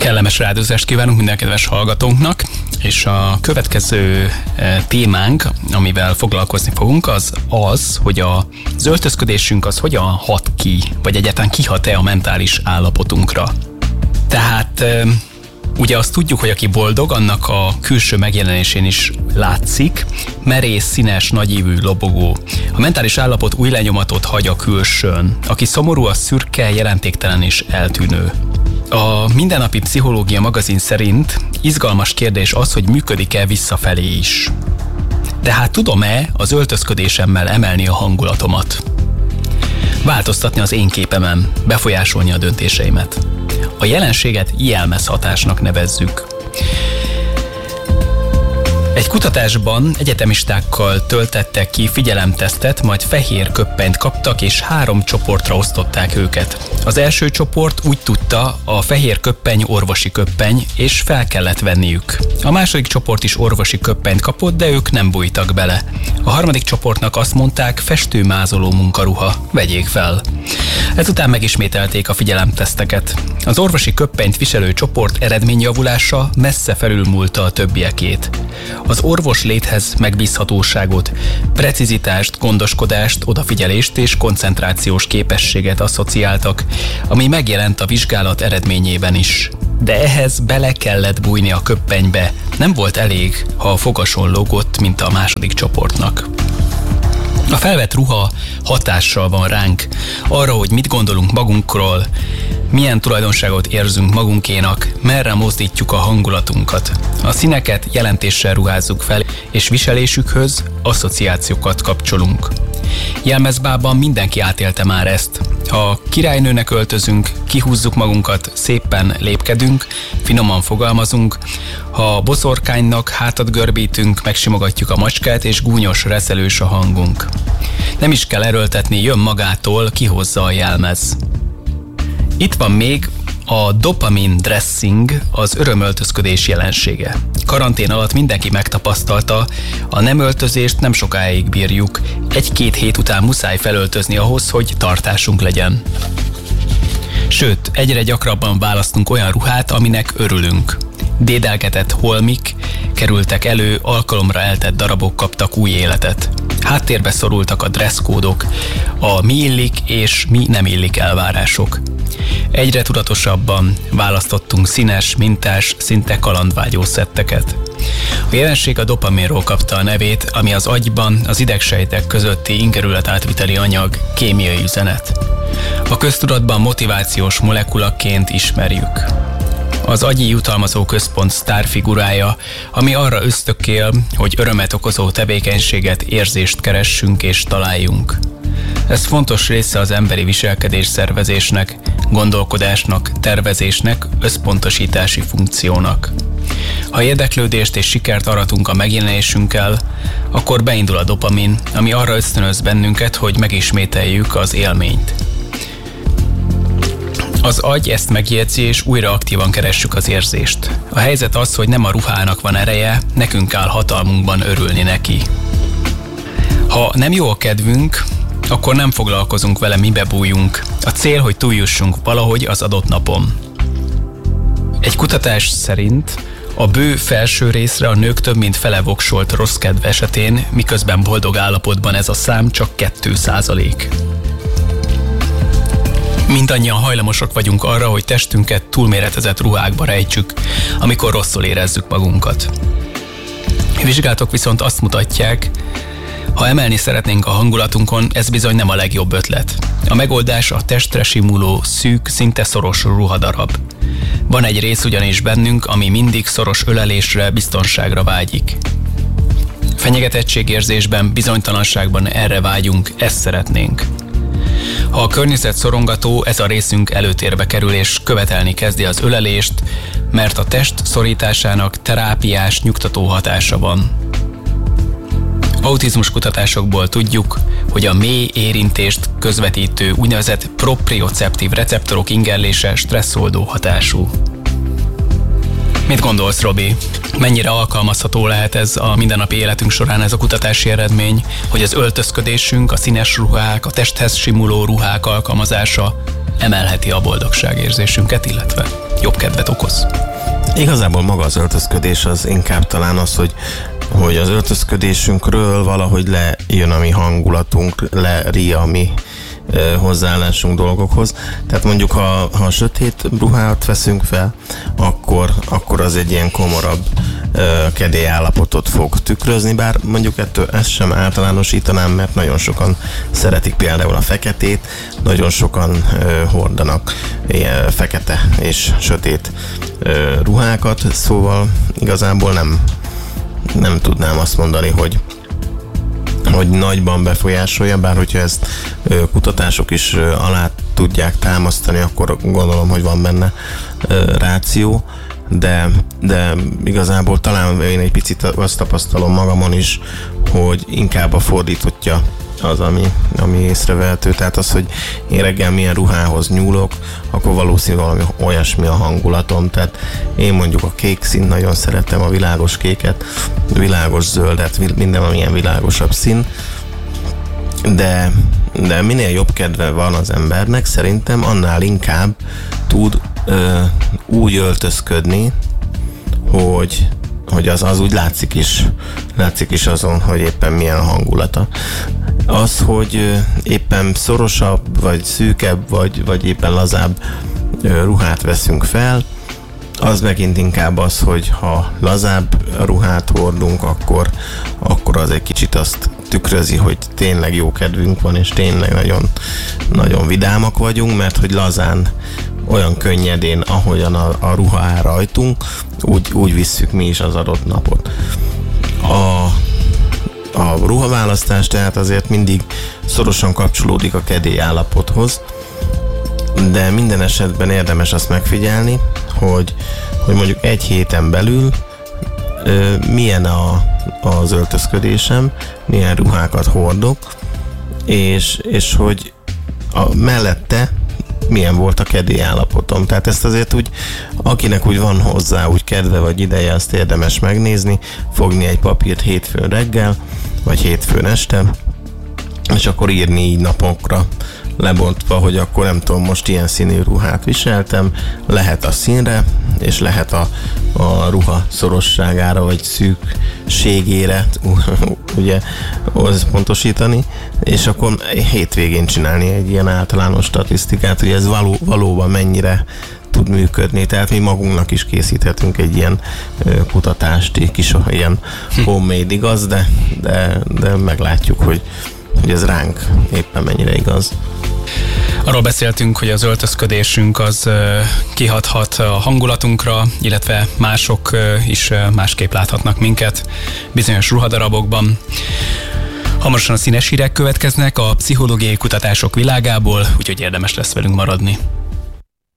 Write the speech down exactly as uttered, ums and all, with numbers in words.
Kellemes rádozást kívánunk minden kedves hallgatónknak, és a következő témánk, amivel foglalkozni fogunk, az az, hogy az öltözködésünk az hogyan hat ki, vagy egyáltalán kihat-e a mentális állapotunkra. Tehát ugye azt tudjuk, hogy aki boldog, annak a külső megjelenésén is látszik, merész, színes, nagyívű, lobogó. A mentális állapot új lenyomatot hagy a külsőn. Aki szomorú, az szürke, jelentéktelen és eltűnő. A Mindennapi Pszichológia magazin szerint izgalmas kérdés az, hogy működik-e visszafelé is. De hát tudom-e az öltözködésemmel emelni a hangulatomat? Változtatni az én képemen, befolyásolni a döntéseimet. A jelenséget jelmezhatásnak nevezzük. Egy kutatásban egyetemistákkal töltettek ki figyelemtesztet, majd fehér köppenyt kaptak, és három csoportra osztották őket. Az első csoport úgy tudta, a fehér köppeny orvosi köppeny, és fel kellett venniük. A második csoport is orvosi köppenyt kapott, de ők nem bújtak bele. A harmadik csoportnak azt mondták, festőmázoló munkaruha, vegyék fel. Ezután megismételték a figyelemteszteket. Az orvosi köppenyt viselő csoport eredményjavulása messze felülmúlta a többiekét. Az orvos léthez megbízhatóságot, precizitást, gondoskodást, odafigyelést és koncentrációs képességet asszociáltak, ami megjelent a vizsgálat eredményében is. De ehhez bele kellett bújni a köppenybe, nem volt elég, ha a fogason lógott, mint a második csoportnak. A felvett ruha hatással van ránk, arra, hogy mit gondolunk magunkról, milyen tulajdonságot érzünk magunkénak, merre mozdítjuk a hangulatunkat. A színeket jelentéssel ruházzuk fel, és viselésükhöz asszociációkat kapcsolunk. Jelmezbában mindenki átélte már ezt. Ha királynőnek öltözünk, kihúzzuk magunkat, szépen lépkedünk, finoman fogalmazunk. Ha boszorkánynak hátat görbítünk, megsimogatjuk a macskát, és gúnyos, reszelős a hangunk. Nem is kell erőltetni, jön magától, kihozza a jelmez. Itt van még a dopamin dressing, az örömöltözködés jelensége. Karantén alatt mindenki megtapasztalta, a nem öltözést nem sokáig bírjuk, egy-két hét után muszáj felöltözni ahhoz, hogy tartásunk legyen. Sőt, egyre gyakrabban választunk olyan ruhát, aminek örülünk. Dédelgetett holmik kerültek elő, alkalomra eltett darabok kaptak új életet. Háttérbe szorultak a dresszkódok, a mi illik és mi nem illik elvárások. Egyre tudatosabban választottunk színes, mintás, szinte kalandvágyó szetteket. A jelenség a dopaminról kapta a nevét, ami az agyban az idegsejtek közötti ingerületátviteli anyag, kémiai üzenet. A köztudatban motivációs molekulaként ismerjük. Az agyi jutalmazó központ sztárfigurája, ami arra ösztökél, hogy örömet okozó tevékenységet, érzést keressünk és találjunk. Ez fontos része az emberi viselkedés szervezésnek, gondolkodásnak, tervezésnek, összpontosítási funkciónak. Ha érdeklődést és sikert aratunk a megjelenésünkkel, akkor beindul a dopamin, ami arra ösztönöz bennünket, hogy megismételjük az élményt. Az agy ezt megjegyzi, és újra aktívan keressük az érzést. A helyzet az, hogy nem a ruhának van ereje, nekünk áll hatalmunkban örülni neki. Ha nem jó a kedvünk, akkor nem foglalkozunk vele, mibe bújjunk. A cél, hogy túljussunk valahogy az adott napon. Egy kutatás szerint a bő felső részre a nők több mint fele voksolt rossz kedv esetén, miközben boldog állapotban ez a szám csak két százalék. Mindannyian hajlamosak vagyunk arra, hogy testünket túlméretezett ruhákba rejtsük, amikor rosszul érezzük magunkat. A vizsgálatok viszont azt mutatják, ha emelni szeretnénk a hangulatunkon, ez bizony nem a legjobb ötlet. A megoldás a testre simuló, szűk, szinte szoros ruhadarab. Van egy rész ugyanis bennünk, ami mindig szoros ölelésre, biztonságra vágyik. Fenyegetettségérzésben, bizonytalanságban erre vágyunk, ezt szeretnénk. Ha a környezet szorongató, ez a részünk előtérbe kerül és követelni kezdi az ölelést, mert a test szorításának terápiás, nyugtató hatása van. Autizmus kutatásokból tudjuk, hogy a mély érintést közvetítő úgynevezett proprioceptív receptorok ingerlése stresszoldó hatású. Mit gondolsz, Robi? Mennyire alkalmazható lehet ez a mindennapi életünk során, ez a kutatási eredmény, hogy az öltözködésünk, a színes ruhák, a testhez simuló ruhák alkalmazása emelheti a boldogságérzésünket, illetve jobb kedvet okoz. Igazából maga az öltözködés az inkább talán az, hogy, hogy az öltözködésünkről valahogy lejön a mi hangulatunk, leríja a mi hozzáállásunk dolgokhoz. Tehát mondjuk, ha, ha sötét ruhát veszünk fel, akkor, akkor az egy ilyen komorabb kedélyállapotot fog tükrözni, bár mondjuk ettől ezt sem általánosítanám, mert nagyon sokan szeretik például a feketét, nagyon sokan ö, hordanak ilyen fekete és sötét ö, ruhákat, szóval igazából nem, nem tudnám azt mondani, hogy hogy nagyban befolyásolja, bár hogyha ezt ö, kutatások is ö, alá tudják támasztani, akkor gondolom, hogy van benne ö, ráció, de, de igazából talán én egy picit azt tapasztalom magamon is, hogy inkább a fordítottja az, ami, ami észrevehető. Tehát az, hogy én reggel milyen ruhához nyúlok, akkor valószínűleg valami olyasmi a hangulatom. Tehát én mondjuk a kék színt nagyon szeretem, a világos kéket, világos zöldet, minden amilyen világosabb szín. De, de minél jobb kedve van az embernek, szerintem annál inkább tud ö, úgy öltözködni, hogy hogy az, az úgy látszik is, látszik is azon, hogy éppen milyen a hangulata. Az, hogy éppen szorosabb, vagy szűkebb, vagy, vagy éppen lazább ruhát veszünk fel, az megint inkább az, hogy ha lazább ruhát hordunk, akkor, akkor az egy kicsit azt tükrözi, hogy tényleg jó kedvünk van, és tényleg nagyon, nagyon vidámak vagyunk, mert hogy lazán, olyan könnyedén, ahogyan a, a ruha áll rajtunk, úgy, úgy visszük mi is az adott napot. A, a ruhaválasztás tehát azért mindig szorosan kapcsolódik a kedély állapothoz, de minden esetben érdemes azt megfigyelni, hogy, hogy mondjuk egy héten belül ö, milyen a, az öltözködésem, milyen ruhákat hordok, és, és hogy a, mellette milyen volt a kedély állapotom. Tehát ezt azért úgy, akinek úgy van hozzá úgy kedve vagy ideje, azt érdemes megnézni, fogni egy papírt hétfőn reggel, vagy hétfőn este, és akkor írni így napokra lebontva, hogy akkor nem tudom, most ilyen színű ruhát viseltem, lehet a színre, és lehet a, a ruha szorosságára, vagy szűkségére, ugye, az pontosítani, és akkor hétvégén csinálni egy ilyen általános statisztikát, hogy ez való, valóban mennyire tud működni, tehát mi magunknak is készíthetünk egy ilyen ö, kutatást, egy kis ilyen homemade igaz, de, de, de meglátjuk, hogy, hogy ez ránk éppen mennyire igaz. Arról beszéltünk, hogy az öltözködésünk az kihathat a hangulatunkra, illetve mások is másképp láthatnak minket bizonyos ruhadarabokban. Hamarosan a színes hírek következnek a pszichológiai kutatások világából, úgyhogy érdemes lesz velünk maradni.